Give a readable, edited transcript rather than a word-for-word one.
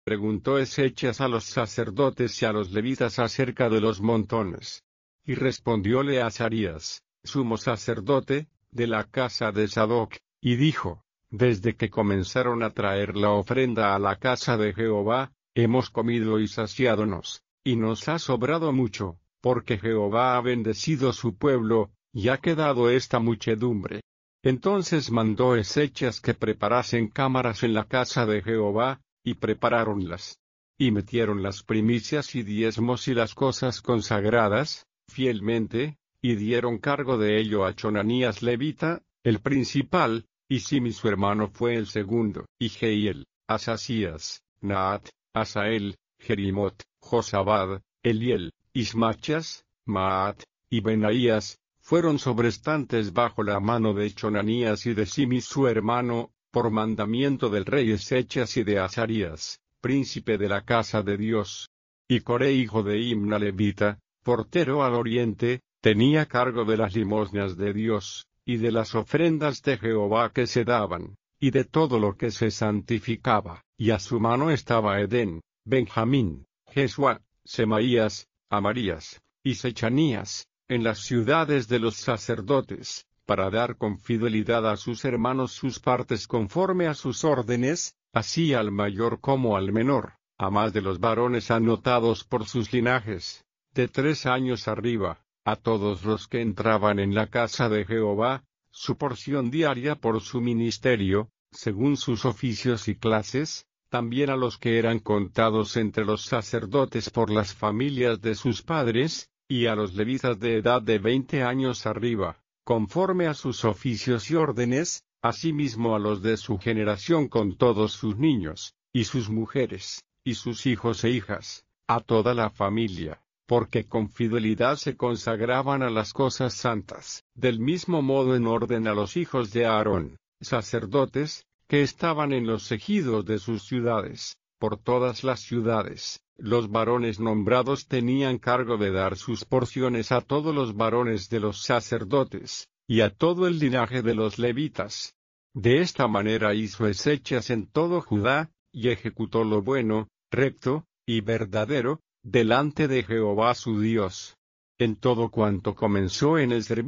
Preguntó Ezechas a los sacerdotes y a los levitas acerca de los montones. Y respondióle Azarías, sumo sacerdote, de la casa de Sadoc, y dijo: Desde que comenzaron a traer la ofrenda a la casa de Jehová, hemos comido y saciádonos, y nos ha sobrado mucho, porque Jehová ha bendecido su pueblo, y ha quedado esta muchedumbre. Entonces mandó Ezechas que preparasen cámaras en la casa de Jehová, y preparáronlas. Y metieron las primicias y diezmos y las cosas consagradas, fielmente, y dieron cargo de ello a Chonanías levita, el principal, y Simi su hermano fue el segundo, y Jehiel, Asasías, Naat, Asael, Jerimot, Josabad, Eliel, Ismachas, Maat, y Benaías, fueron sobrestantes bajo la mano de Chonanías y de Simi su hermano, por mandamiento del rey Ezechas y de Azarías, príncipe de la casa de Dios. Y Coré hijo de Imna levita, portero al oriente, tenía cargo de las limosnas de Dios, y de las ofrendas de Jehová que se daban, y de todo lo que se santificaba, y a su mano estaba Edén, Benjamín, Jesua, Semaías, Amarías, y Sechanías, en las ciudades de los sacerdotes, para dar con fidelidad a sus hermanos sus partes conforme a sus órdenes, así al mayor como al menor, a más de los varones anotados por sus linajes, de 3 años arriba, a todos los que entraban en la casa de Jehová, su porción diaria por su ministerio, según sus oficios y clases, también a los que eran contados entre los sacerdotes por las familias de sus padres, y a los levitas de edad de 20 años arriba, conforme a sus oficios y órdenes, asimismo a los de su generación con todos sus niños, y sus mujeres, y sus hijos e hijas, a toda la familia, porque con fidelidad se consagraban a las cosas santas, del mismo modo en orden a los hijos de Aarón, sacerdotes, que estaban en los ejidos de sus ciudades. Por todas las ciudades, los varones nombrados tenían cargo de dar sus porciones a todos los varones de los sacerdotes, y a todo el linaje de los levitas. De esta manera hizo Ezechas en todo Judá, y ejecutó lo bueno, recto, y verdadero, delante de Jehová su Dios. En todo cuanto comenzó en el servicio